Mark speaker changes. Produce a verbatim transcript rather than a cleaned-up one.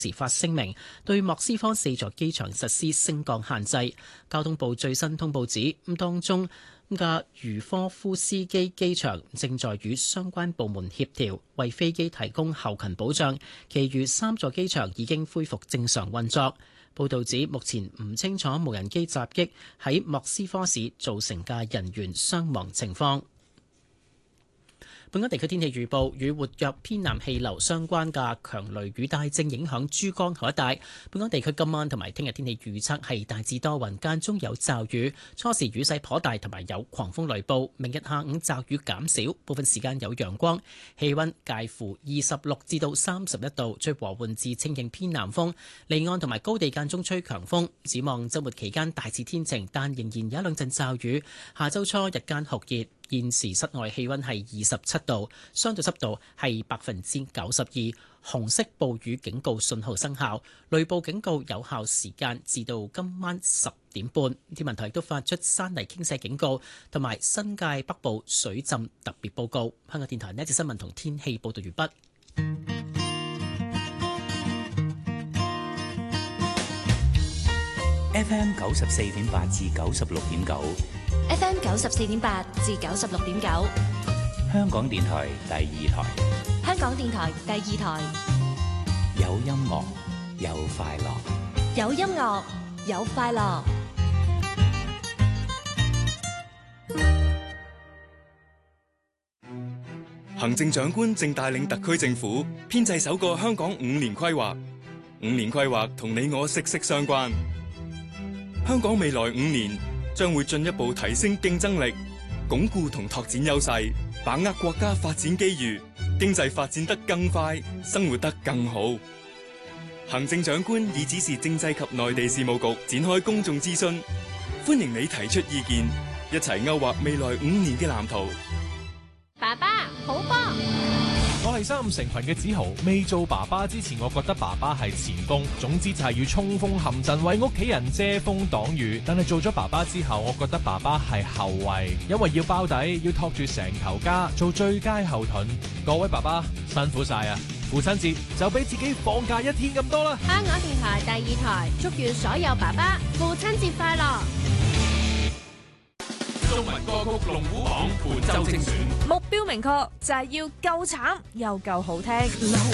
Speaker 1: 時發聲明，對莫斯科四座機場實施升降限制。交通部最新通報指，咁當中嘅茹科夫斯基機場正在與相關部門協調，為飛機提供後勤保障。其餘三座機場已經恢復正常運作。報導指，目前唔清楚無人機襲擊喺莫斯科市造成嘅人員傷亡情況。本港地區天氣預報，與活躍偏南氣流相關嘅強雷雨帶正影響珠江口一帶。本港地區今晚同埋聽日天氣預測係大致多雲，間中有驟雨，初時雨勢頗大，同埋有狂風雷暴。明日下午驟雨減少，部分時間有陽光，氣溫介乎二十六至到三十一度，吹和緩至清勁偏南風。離岸同埋高地間中吹強風。展望週末期間大致天晴，但仍然有一兩陣驟雨。下週初日間酷熱。現時室外氣溫係二十七度，相對濕度係百分之九十二，紅色暴雨警告信號生效，雷暴警告有效時間至到今晚十點半。天文台亦都發出山泥傾瀉警告同埋新界北部水浸特別報告。香港電台呢一節新聞同天氣報道完畢。
Speaker 2: F M 九十四點八至九十六點九。
Speaker 3: F M 九十四點八至九十六點九，
Speaker 2: 香港電台第二台。
Speaker 3: 香港電台第二台，
Speaker 2: 有音樂，有快樂，
Speaker 3: 有音樂，有快樂。
Speaker 4: 行政長官正帶領特區政府編製首個香港五年規劃，五年規劃同你我息息相關。香港未來五年將會進一步提升競爭力，鞏固同拓展優勢，把握國家發展機遇，經濟發展得更快，生活得更好。行政長官已指示政制及內地事務局展開公眾諮詢，歡迎你提出意見，一齊勾畫未來五年嘅藍圖。
Speaker 5: 爸爸，好波！
Speaker 6: 我係三五成群嘅子豪，未做爸爸之前，我覺得爸爸係前鋒，總之就係要衝鋒陷陣，為屋企人遮風擋雨。但係做咗爸爸之後，我覺得爸爸係後衛，因為要包底，要托住成頭家，做最佳後盾。各位爸爸辛苦晒啊！父親節就俾自己放假一天咁多啦。
Speaker 5: 香港電台第二台祝願所有爸爸父親節快樂。
Speaker 7: 中文歌曲龍虎榜本周精選，
Speaker 8: 目標明確，就係要夠慘又夠好聽。